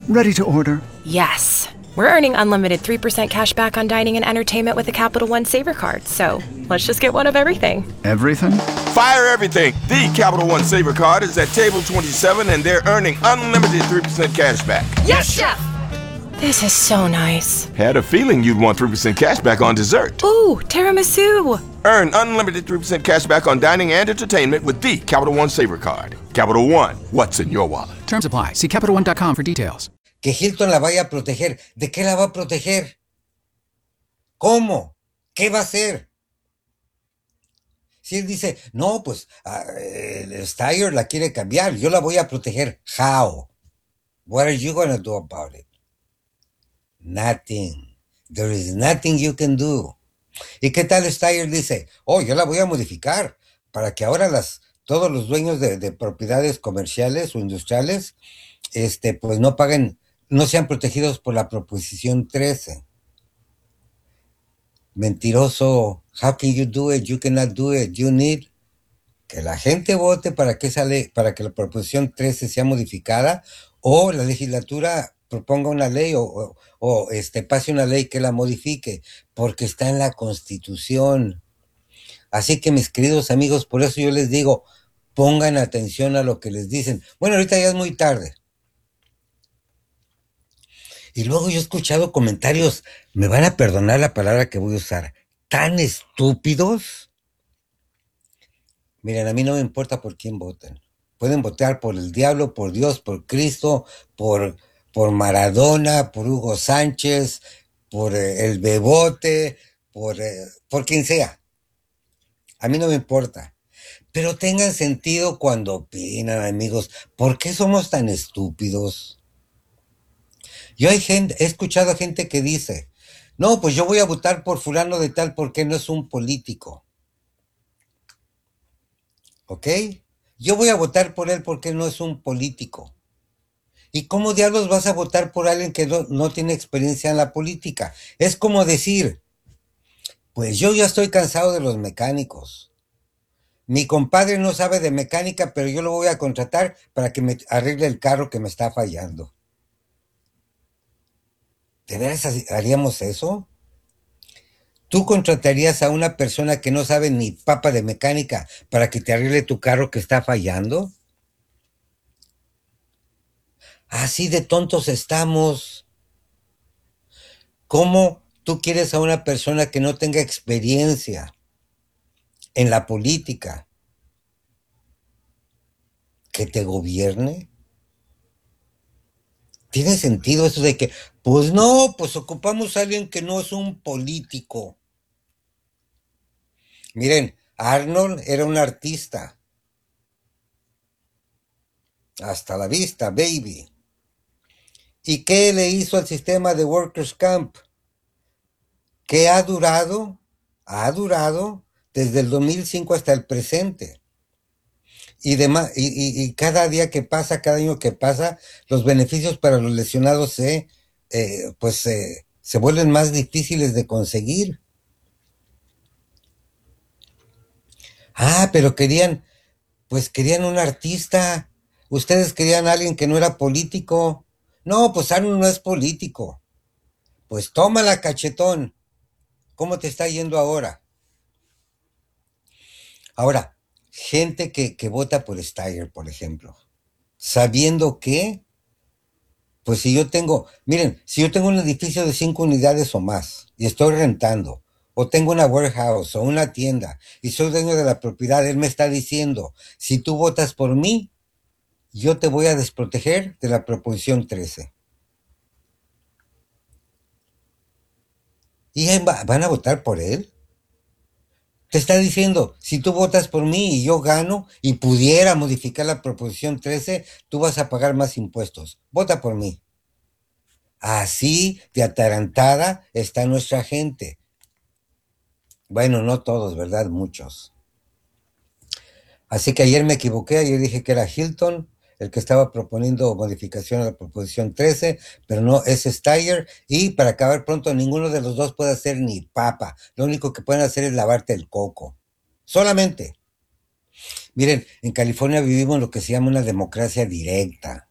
Ready to order. Yes. We're earning unlimited 3% cash back on dining and entertainment with the Capital One Saver Card, so let's just get one of everything. Everything? Fire everything! The Capital One Saver Card is at table 27 and they're earning unlimited 3% cash back. Yes, Chef! This is so nice. Had a feeling you'd want 3% cash back on dessert. Ooh, tiramisu! Earn unlimited 3% cash back on dining and entertainment with the Capital One Saver Card. Capital One, what's in your wallet? Terms apply. See CapitalOne.com for details. Que Hilton la vaya a proteger. ¿De qué la va a proteger? ¿Cómo? ¿Qué va a hacer? Si él dice, no, pues Steyer la quiere cambiar, yo la voy a proteger. How? What are you going to do about it? Nothing. There is nothing you can do. ¿Y qué tal Steyer dice? Oh, yo la voy a modificar para que ahora todos los dueños de propiedades comerciales o industriales pues no paguen, no sean protegidos por la proposición 13. Mentiroso. How can you do it? You cannot do it. You need que la gente vote para que esa ley, para que la proposición 13 sea modificada, o la legislatura proponga una ley o pase una ley que la modifique, porque está en la Constitución. Así que, mis queridos amigos, por eso yo les digo, pongan atención a lo que les dicen. Bueno, ahorita ya es muy tarde. Y luego yo he escuchado comentarios, me van a perdonar la palabra que voy a usar, tan estúpidos. Miren, a mí no me importa por quién voten. Pueden votar por el diablo, por Dios, por Cristo, por Maradona, por Hugo Sánchez, por el Bebote, por quien sea. A mí no me importa. Pero tengan sentido cuando opinan, amigos. ¿Por qué somos tan estúpidos? Yo he escuchado a gente que dice, no, pues yo voy a votar por fulano de tal porque no es un político. ¿Ok? Yo voy a votar por él porque no es un político. ¿Y cómo diablos vas a votar por alguien que no tiene experiencia en la política? Es como decir, pues yo ya estoy cansado de los mecánicos. Mi compadre no sabe de mecánica, pero yo lo voy a contratar para que me arregle el carro que me está fallando. ¿De veras haríamos eso? ¿Tú contratarías a una persona que no sabe ni papa de mecánica para que te arregle tu carro que está fallando? Así de tontos estamos. ¿Cómo tú quieres a una persona que no tenga experiencia en la política que te gobierne? ¿Tiene sentido eso de que, pues no, pues ocupamos a alguien que no es un político? Miren, Arnold era un artista. Hasta la vista, baby. ¿Y qué le hizo al sistema de Workers' Camp? Que ha durado desde el 2005 hasta el presente. Y cada día que pasa, cada año que pasa, los beneficios para los lesionados se vuelven más difíciles de conseguir. Pero querían un artista. Ustedes querían a alguien que no era político. No, pues Arnold no es político. Pues tómala, cachetón. ¿Cómo te está yendo ahora? Ahora, gente que vota por Steyer, por ejemplo, sabiendo que, pues si yo tengo un edificio de 5 unidades o más y estoy rentando, o tengo una warehouse o una tienda y soy dueño de la propiedad, él me está diciendo, si tú votas por mí, yo te voy a desproteger de la proposición 13. ¿Y van a votar por él? Te está diciendo, si tú votas por mí y yo gano y pudiera modificar la proposición 13, tú vas a pagar más impuestos. Vota por mí. Así de atarantada está nuestra gente. Bueno, no todos, ¿verdad? Muchos. Así que ayer me equivoqué, ayer dije que era Hilton el que estaba proponiendo modificación a la proposición 13, pero no, es Steyer, y para acabar pronto, ninguno de los dos puede hacer ni papa. Lo único que pueden hacer es lavarte el coco. Solamente. Miren, en California vivimos lo que se llama una democracia directa.